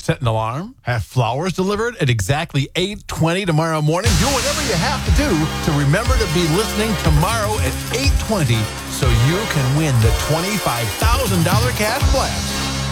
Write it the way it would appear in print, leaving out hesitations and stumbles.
Set an alarm. Have flowers delivered at exactly 8:20 tomorrow morning. Do whatever you have to do to remember to be listening tomorrow at 8:20 so you can win the $25,000 cash blast.